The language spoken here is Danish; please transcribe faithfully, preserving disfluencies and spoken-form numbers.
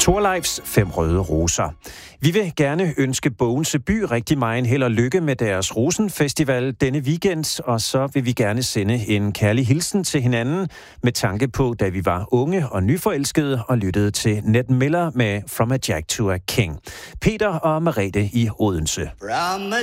Thorleifs Fem Røde Roser. Vi vil gerne ønske Bogense By rigtig meget held og lykke med deres Rosenfestival denne weekend, og så vil vi gerne sende en kærlig hilsen til hinanden med tanke på, da vi var unge og nyforelskede og lyttede til Ned Miller med From a Jack to a King. Peter og Merete i Odense. From a